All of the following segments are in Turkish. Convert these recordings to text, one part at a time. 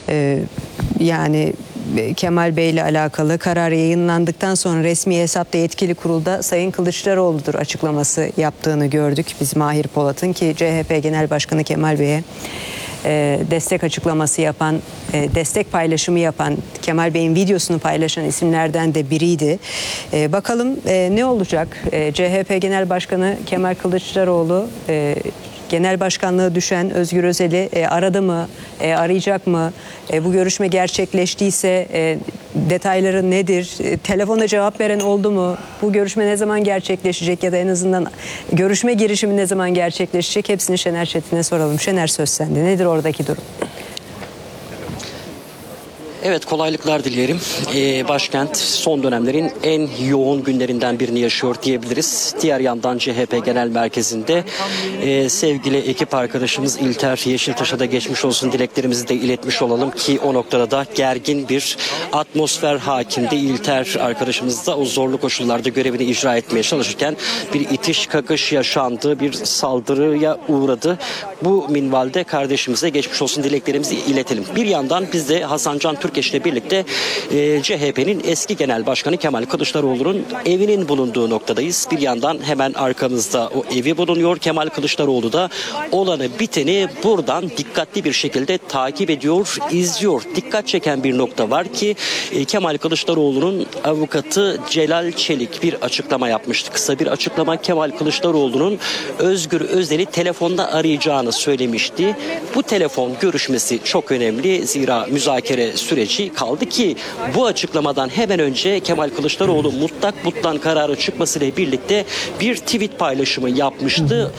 Yani Kemal Bey ile alakalı karar yayınlandıktan sonra resmi hesapta yetkili kurulda Sayın Kılıçdaroğlu'dur açıklaması yaptığını gördük. Biz Mahir Polat'ın ki CHP Genel Başkanı Kemal Bey'e destek açıklaması yapan, destek paylaşımı yapan, Kemal Bey'in videosunu paylaşan isimlerden de biriydi. Bakalım ne olacak? CHP Genel Başkanı Kemal Kılıçdaroğlu genel başkanlığı düşen Özgür Özel'i aradı mı, arayacak mı? Bu görüşme gerçekleştiyse detayları nedir? Telefona cevap veren oldu mu? Bu görüşme ne zaman gerçekleşecek ya da en azından görüşme girişimi ne zaman gerçekleşecek? Hepsini Şener Çetin'e soralım. Şener, söz sende. Nedir oradaki durum? Evet, kolaylıklar dileyelim. Başkent son dönemlerin en yoğun günlerinden birini yaşıyor diyebiliriz. Diğer yandan CHP Genel Merkezi'nde sevgili ekip arkadaşımız İlter Yeşiltaş'a da geçmiş olsun dileklerimizi de iletmiş olalım ki o noktada da gergin bir atmosfer hakimdi. İlter arkadaşımız da o zorlu koşullarda görevini icra etmeye çalışırken bir itiş kakış yaşandı, bir saldırıya uğradı. Bu minvalde kardeşimize geçmiş olsun dileklerimizi iletelim. Bir yandan biz de Hasan Can Türkeş ile birlikte CHP'nin eski genel başkanı Kemal Kılıçdaroğlu'nun evinin bulunduğu noktadayız. Bir yandan hemen arkamızda o evi bulunuyor. Kemal Kılıçdaroğlu da olanı biteni buradan dikkatli bir şekilde takip ediyor, izliyor. Dikkat çeken bir nokta var ki Kemal Kılıçdaroğlu'nun avukatı Celal Çelik bir açıklama yapmıştı. Kısa bir açıklama. Kemal Kılıçdaroğlu'nun Özgür Özel'i telefonda arayacağını söylemişti. Bu telefon görüşmesi çok önemli. Zira müzakere süreci kaldı ki bu açıklamadan hemen önce Kemal Kılıçdaroğlu mutlak butlan kararı çıkmasıyla birlikte bir tweet paylaşımı yapmıştı.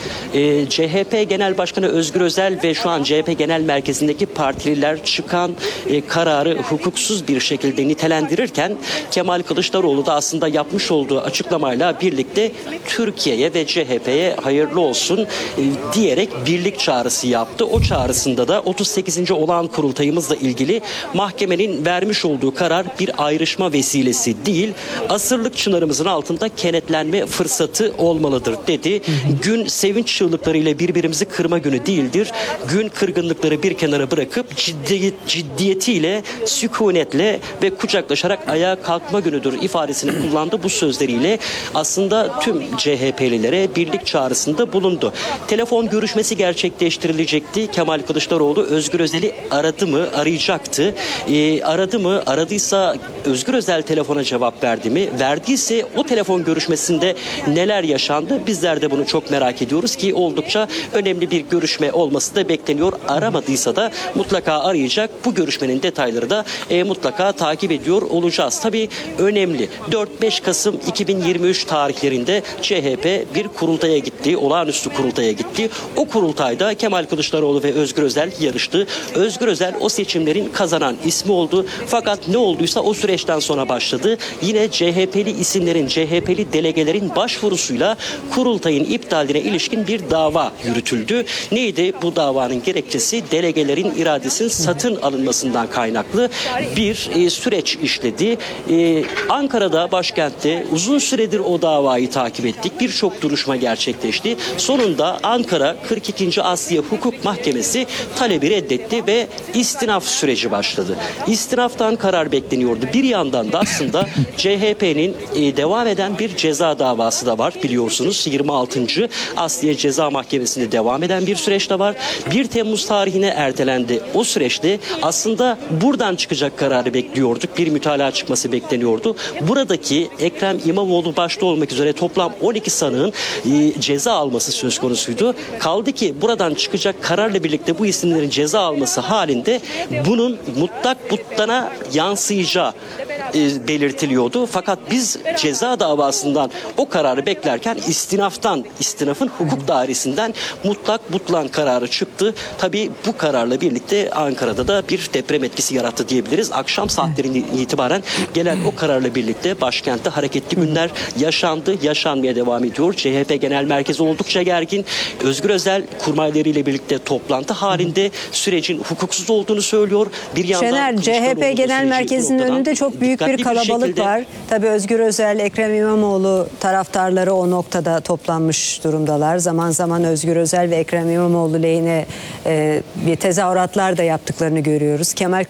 CHP Genel Başkanı Özgür Özel ve şu an CHP Genel Merkezi'ndeki partililer çıkan kararı hukuksuz bir şekilde nitelendirirken Kemal Kılıçdaroğlu da aslında yapmış olduğu açıklamayla birlikte Türkiye'ye ve CHP'ye hayırlı olsun diyerek birlik çağrısı yaptı. O çağrısında da 38. olağan kurultayımızla ilgili mahkemenin vermiş olduğu karar bir ayrışma vesilesi değil, asırlık çınarımızın altında kenetlenme fırsatı olmalıdır dedi. Gün sevinç çığlıklarıyla birbirimizi kırma günü değildir. Gün kırgınlıkları bir kenara bırakıp ciddiyetiyle, sükunetle ve kucaklaşarak ayağa kalkma günüdür ifadesini kullandı. Bu sözleriyle aslında tüm CHP'lilere birlik çağrısında bulundu. Telefon görüşmesi gerçekleştirilecekti. Kemal Kılıçdaroğlu Özgür Özel'i aradı mı, arayacaktı. Aradı mı? Aradıysa Özgür Özel telefona cevap verdi mi? Verdiyse o telefon görüşmesinde neler yaşandı? Bizler de bunu çok merak ediyoruz ki oldukça önemli bir görüşme olması da bekleniyor. Aramadıysa da mutlaka arayacak. Bu görüşmenin detayları da mutlaka takip ediyor olacağız. Tabii önemli. 4-5 Kasım 2023 tarihlerinde CHP bir kurultaya gitti. Olağanüstü kurultaya gitti. O kurultayda Kemal Kılıçdaroğlu ve Özgür Özel yarıştı. Özgür Özel o seçimlerin kazanan ismi oldu. Fakat ne olduysa o süreçten sonra başladı. Yine CHP'li isimlerin, CHP'li delegelerin başvurusuyla kurultayın iptaline ilişkin bir dava yürütüldü. Neydi bu davanın gerekçesi? Delegelerin iradesinin satın alınmasından kaynaklı bir süreç işledi. Ankara'da, başkentte uzun süredir o davayı takip ettik. Birçok duruşma gerçekleşti. Sonunda Ankara 42. Asliye Hukuk Mahkemesi talebi reddetti ve istinaf süreci başladı. İstinaftan karar bekleniyordu. Bir yandan da aslında CHP'nin devam eden bir ceza davası da var biliyorsunuz. 26. Asliye Ceza Mahkemesi'nde devam eden bir süreç de var. 1 Temmuz tarihine ertelendi. O süreçte aslında buradan çıkacak kararı bekliyorduk. Bir mütalaa çıkması bekleniyordu. Buradaki Ekrem İmamoğlu başta olmak üzere toplam 12 sanığın ceza alması söz konusuydu. Kaldı ki buradan çıkacak kararla birlikte bu isimlerin ceza alması halinde bunun mutlak butlana yansıyacağı belirtiliyordu. Fakat biz ceza davasından o kararı beklerken istinafın hukuk dairesinden mutlak butlan kararı çıktı. Tabii bu kararla birlikte Ankara'da da bir deprem etkisi yarattı diyebiliriz. Akşam saatlerinden itibaren gelen o kararla birlikte başkentte hareketli günler yaşandı, yaşanmaya devam ediyor. CHP Genel Merkezi oldukça gergin. Özgür Özel kurmaylarıyla birlikte toplantı halinde sürecin hukuksuz olduğunu söylüyor. Bir yandan Şener, CHP Genel Merkezi'nin önünde çok büyük bir kalabalık var. Tabii Özgür Özel, Ekrem İmamoğlu taraftarları o noktada toplanmış durumdalar. Zaman zaman Özgür Özel ve Ekrem İmamoğlu lehine bir tezahüratlar da yaptıklarını görüyoruz. Kemal